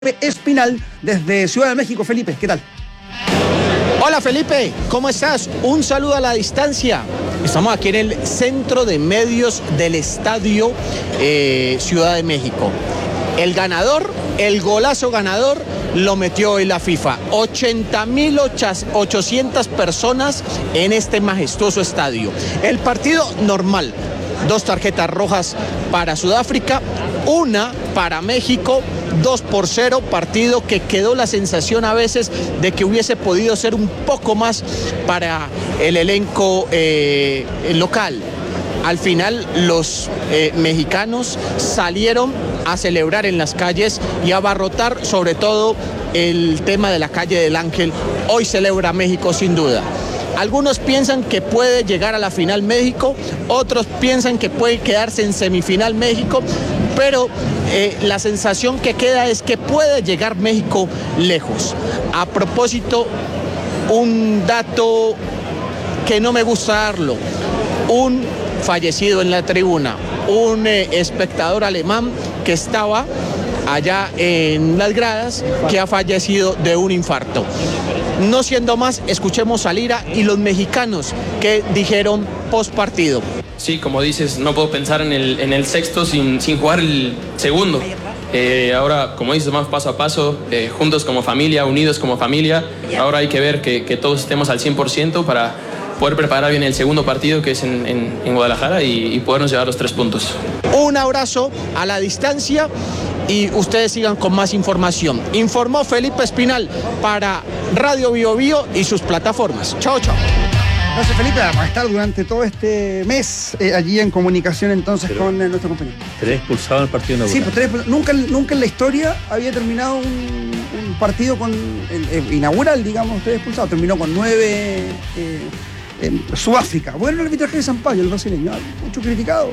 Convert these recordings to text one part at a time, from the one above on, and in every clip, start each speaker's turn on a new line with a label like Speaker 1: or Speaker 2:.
Speaker 1: Espinal desde Ciudad de México. Felipe, ¿qué tal?
Speaker 2: Hola Felipe, ¿cómo estás? Un saludo a la distancia. Estamos aquí en el centro de medios del estadio Ciudad de México. El ganador, el golazo ganador, lo metió hoy la FIFA. 80.800 personas en este majestuoso estadio. El partido normal, 2 tarjetas rojas para Sudáfrica, 1 para México, 2-0, partido que quedó la sensación a veces de que hubiese podido ser un poco más para el elenco local. Al final los mexicanos salieron a celebrar en las calles y a abarrotar sobre todo el tema de la calle del Ángel. Hoy celebra México sin duda. Algunos piensan que puede llegar a la final México, otros piensan que puede quedarse en semifinal México, pero la sensación que queda es que puede llegar México lejos. A propósito, un dato que no me gusta darlo, un fallecido en la tribuna, un espectador alemán que estaba allá en las gradas, que ha fallecido de un infarto. No siendo más, escuchemos a Lira y los mexicanos que dijeron post partido.
Speaker 3: Sí, como dices, no puedo pensar en el sexto sin jugar el segundo. Ahora, como dices, vamos paso a paso, juntos como familia, unidos como familia. Ahora hay que ver que todos estemos al 100% para poder preparar bien el segundo partido, que es en Guadalajara, y podernos llevar los 3 puntos.
Speaker 2: Un abrazo a la distancia y ustedes sigan con más información. Informó Felipe Espinal para Radio Bio Bio y sus plataformas. Chao, chao.
Speaker 1: Gracias, Felipe. Vamos a estar durante todo este mes allí en comunicación entonces con nuestro compañero.
Speaker 4: 3 expulsados en el partido inaugural.
Speaker 1: Sí, pues nunca en la historia había terminado un partido con inaugural, digamos, 3 expulsados. Terminó con 9 Sudáfrica. Bueno, el arbitraje de San Pablo, el brasileño, mucho criticado.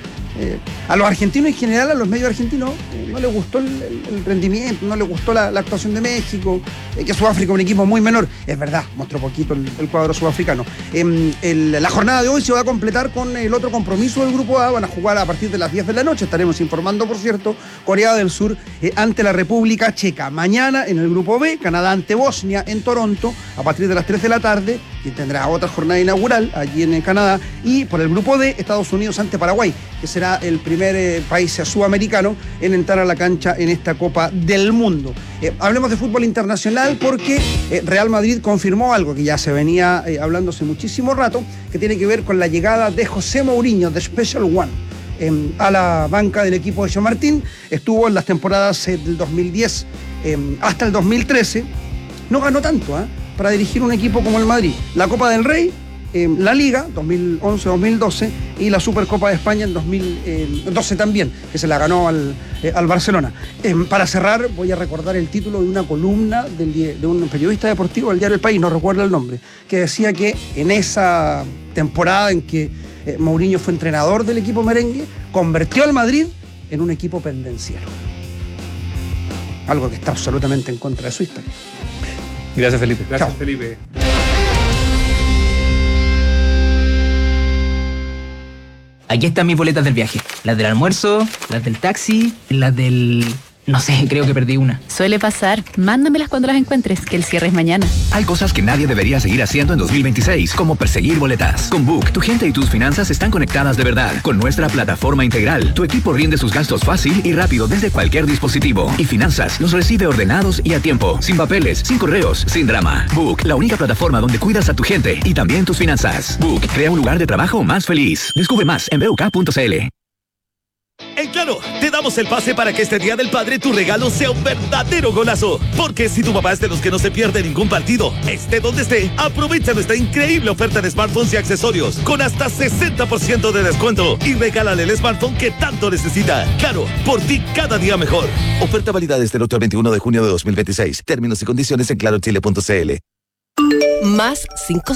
Speaker 1: A los argentinos en general, a los medios argentinos, no les gustó el rendimiento, no les gustó la actuación de México, que Sudáfrica es un equipo muy menor. Es verdad, mostró poquito el cuadro sudafricano. La jornada de hoy se va a completar con el otro compromiso del Grupo A. Van a jugar a partir de las 10 de la noche. Estaremos informando, por cierto, Corea del Sur ante la República Checa. Mañana en el Grupo B, Canadá ante Bosnia en Toronto, a partir de las 3 de la tarde, que tendrá otra jornada inaugural allí en Canadá. Y por el Grupo D, Estados Unidos ante Paraguay, que será el primer país sudamericano en entrar a la cancha en esta Copa del Mundo. Hablemos de fútbol internacional porque Real Madrid confirmó algo que ya se venía hablando hace muchísimo rato, que tiene que ver con la llegada de José Mourinho, de Special One, a la banca del equipo de Chamartín. Estuvo en las temporadas del 2010 hasta el 2013. No ganó tanto para dirigir un equipo como el Madrid. La Copa del Rey, la Liga 2011-2012 y la Supercopa de España en 2012 también, que se la ganó al Barcelona. Para cerrar, voy a recordar el título de una columna de un periodista deportivo del diario El País, no recuerdo el nombre, que decía que en esa temporada en que Mourinho fue entrenador del equipo merengue, convirtió al Madrid en un equipo pendenciero. Algo que está absolutamente en contra de su historia.
Speaker 4: Gracias, Felipe.
Speaker 1: Gracias,
Speaker 4: Chao.
Speaker 1: Felipe.
Speaker 5: Aquí están mis boletas del viaje. Las del almuerzo, las del taxi, las del... No sé, creo que perdí una.
Speaker 6: Suele pasar. Mándamelas cuando las encuentres, que el cierre es mañana.
Speaker 7: Hay cosas que nadie debería seguir haciendo en 2026, como perseguir boletas. Con Book, tu gente y tus finanzas están conectadas de verdad. Con nuestra plataforma integral, tu equipo rinde sus gastos fácil y rápido desde cualquier dispositivo. Y finanzas los recibe ordenados y a tiempo, sin papeles, sin correos, sin drama. Book, la única plataforma donde cuidas a tu gente y también tus finanzas. Book, crea un lugar de trabajo más feliz. Descubre más en BUK.cl.
Speaker 8: En Claro, te damos el pase para que este Día del Padre tu regalo sea un verdadero golazo. Porque si tu papá es de los que no se pierde ningún partido, esté donde esté, aprovecha nuestra increíble oferta de smartphones y accesorios con hasta 60% de descuento y regálale el smartphone que tanto necesita. Claro, por ti cada día mejor. Oferta válida desde el 8 al 21 de junio de 2026. Términos y condiciones en clarochile.cl.
Speaker 9: Más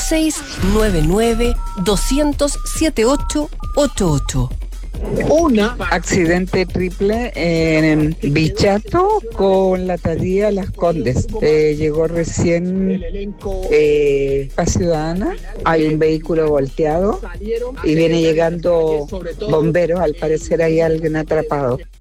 Speaker 9: 5699-200-7888.
Speaker 10: Accidente triple en Bichato con la Tadía Las Condes. Llegó recién Paz Ciudadana. Hay un vehículo volteado y viene llegando bomberos. Al parecer hay alguien atrapado.